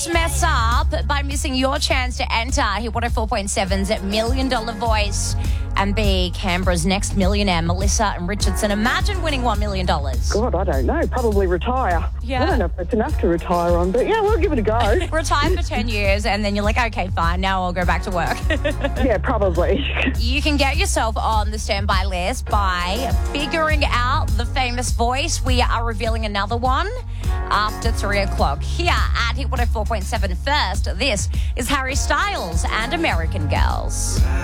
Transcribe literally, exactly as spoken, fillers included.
Don't mess up by missing your chance to enter Hit one oh four point seven's Million Dollar Voice and be Canberra's next millionaire, Melissa and Richardson. Imagine winning one million dollars. God, I don't know. Probably retire. Yeah. I don't know if it's enough to retire on, but yeah, we'll give it a go. Retire for ten years and then you're like, okay, fine, now I'll go back to work. Yeah, probably. You can get yourself on the standby list by figuring out the famous voice. We are revealing another one after three o'clock here at Hit one oh four point seven. First, this is Harry Styles and American Girls.